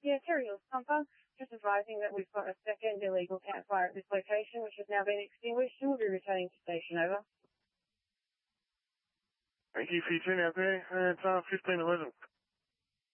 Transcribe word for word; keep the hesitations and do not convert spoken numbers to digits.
Yeah, Terry Hills Pumper. Just advising that we've got a second illegal campfire at this location, which has now been extinguished, and we'll be returning to station. Over. Thank you for your tune out there. Uh, it's uh, fifteen eleven.